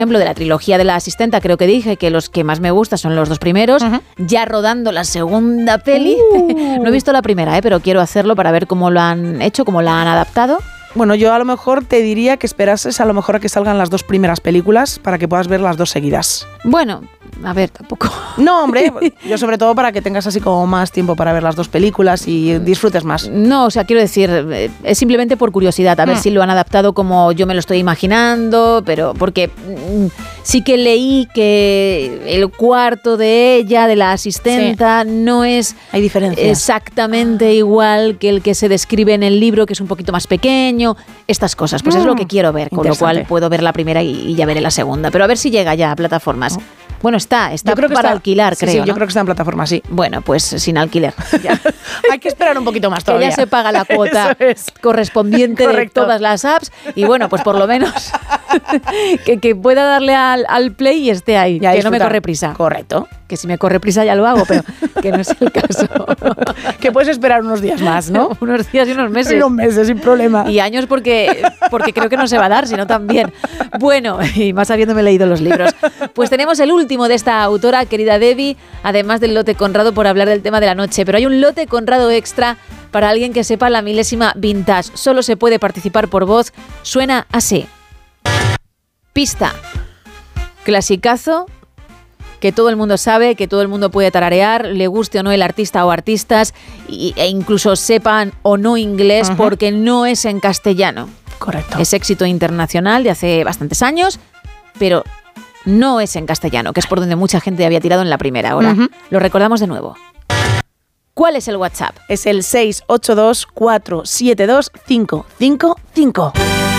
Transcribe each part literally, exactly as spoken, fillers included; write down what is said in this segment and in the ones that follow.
ejemplo, de la trilogía de La Asistenta, creo que dije que los que más me gustan son los dos primeros, uh-huh. ya rodando la segunda peli. Uh. No he visto la primera, ¿eh? Pero quiero hacerlo para ver cómo lo han hecho, cómo la han adaptado. Bueno, yo a lo mejor te diría que esperases a lo mejor a que salgan las dos primeras películas para que puedas ver las dos seguidas. Bueno, a ver, tampoco. No, hombre, yo sobre todo para que tengas así como más tiempo para ver las dos películas y disfrutes más. No, o sea, quiero decir, es simplemente por curiosidad, a ver mm. si lo han adaptado como yo me lo estoy imaginando, pero porque mm, sí que leí que el cuarto de ella, de La Asistenta, sí. no es Hay diferencia. exactamente ah. igual que el que se describe en el libro, que es un poquito más pequeño. Estas cosas, pues mm, es lo que quiero ver, con lo cual puedo ver la primera y, y ya veré la segunda. Pero a ver si llega ya a plataformas. Oh. Bueno, está, está para está, alquilar, sí, creo. Sí, ¿no? yo creo que está en plataforma, sí. Bueno, pues sin alquiler. Hay que esperar un poquito más todavía. Que ya se paga la cuota correspondiente Correcto. de todas las apps. Y bueno, pues por lo menos que, que pueda darle al, al play y esté ahí. Ya que disfrutar. No me corre prisa. Correcto. Que si me corre prisa ya lo hago, pero que no es el caso. Que puedes esperar unos días más, ¿no? Unos días y unos meses. Y unos meses, sin problema. Y años porque, porque creo que no se va a dar, sino también. Bueno, y más habiéndome leído los libros. Pues tenemos el último de esta autora, querida Debbie, además del lote Conrado por hablar del tema de la noche. Pero hay un lote Conrado extra para alguien que sepa la milésima vintage. Solo se puede participar por voz. Suena así. Pista. Clasicazo. Que todo el mundo sabe, que todo el mundo puede tararear, le guste o no el artista o artistas, y, e incluso sepan o no inglés, uh-huh. porque no es en castellano. Correcto. Es éxito internacional de hace bastantes años, pero no es en castellano, que es por donde mucha gente había tirado en la primera hora. Uh-huh. Lo recordamos de nuevo. ¿Cuál es el WhatsApp? Es el seis ocho dos, cuatro siete dos, cinco cinco cinco.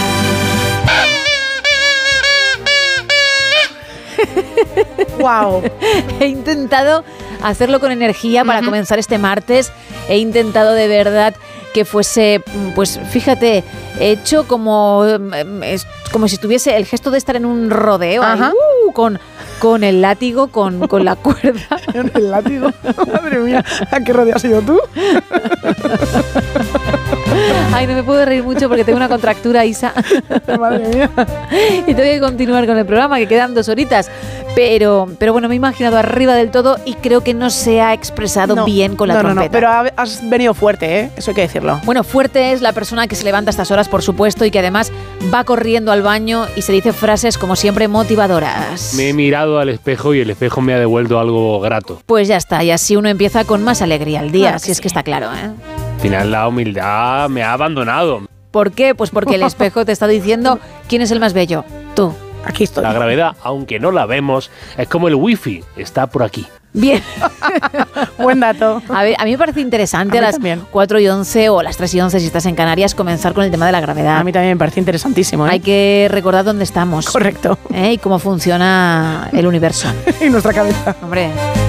Wow. He intentado hacerlo con energía para uh-huh. comenzar este martes. He intentado de verdad que fuese, pues fíjate, hecho como, como si estuviese el gesto de estar en un rodeo, ahí, uh, con, con el látigo, con, con la cuerda. ¿Con el látigo? Madre mía, ¿a qué rodeo has ido tú? Ay, no me puedo reír mucho porque tengo una contractura, Isa. Madre mía. Y tengo que continuar con el programa, que quedan dos horitas. Pero, pero bueno, me he imaginado arriba del todo y creo que no se ha expresado no, bien con la no, trompeta. No, no, pero has venido fuerte, ¿eh? Eso hay que decirlo. Bueno, fuerte es la persona que se levanta a estas horas, por supuesto, y que además va corriendo al baño y se dice frases, como siempre, motivadoras. Me he mirado al espejo y el espejo me ha devuelto algo grato. Pues ya está, y así uno empieza con más alegría el día, claro si sí. es que está claro, ¿eh? Al final la humildad me ha abandonado. ¿Por qué? Pues porque el espejo te está diciendo quién es el más bello. Tú. Aquí estoy. La gravedad, aunque no la vemos, es como el wifi, está por aquí. Bien. Buen dato. A ver, a mí me parece interesante a, a las también. cuatro y once o las tres y once si estás en Canarias comenzar con el tema de la gravedad. A mí también me parece interesantísimo, ¿eh? Hay que recordar dónde estamos. Correcto. ¿Eh? Y cómo funciona el universo. Y nuestra cabeza. Hombre...